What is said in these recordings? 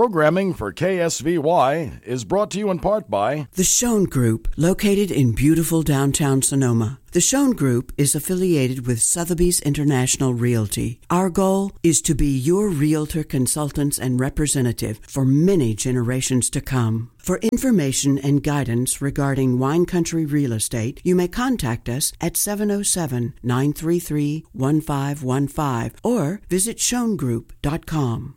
Programming for KSVY is brought to you in part by The Schoen Group, located in beautiful downtown Sonoma. The Schoen Group is affiliated with Sotheby's International Realty. Our goal is to be your realtor, consultants, and representative for many generations to come. For information and guidance regarding wine country real estate, you may contact us at 707-933-1515 or visit schoengroup.com.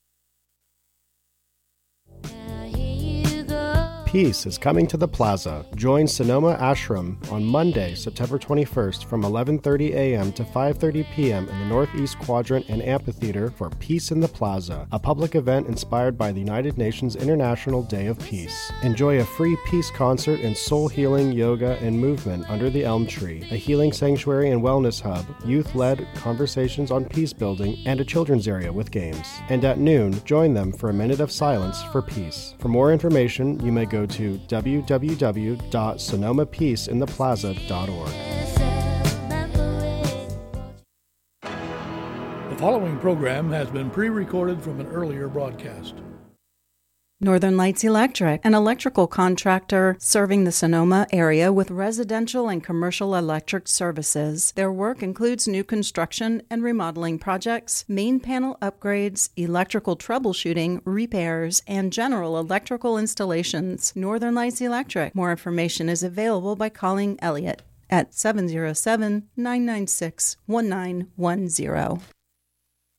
Peace is coming to the Plaza. Join Sonoma Ashram on Monday, September 21st from 11:30 a.m. to 5:30 p.m. in the Northeast Quadrant and Amphitheater for Peace in the Plaza, a public event inspired by the United Nations International Day of Peace. Enjoy a free peace concert and soul healing, yoga, and movement under the Elm Tree, a healing sanctuary and wellness hub, youth-led conversations on peace building, and a children's area with games. And at noon, join them for a minute of silence for peace. For more information, you may go to www.sonomapeaceintheplaza.org. The following program has been pre-recorded from an earlier broadcast. Northern Lights Electric, an electrical contractor serving the Sonoma area with residential and commercial electric services. Their work includes new construction and remodeling projects, main panel upgrades, electrical troubleshooting, repairs, and general electrical installations. Northern Lights Electric. More information is available by calling Elliot at 707-996-1910.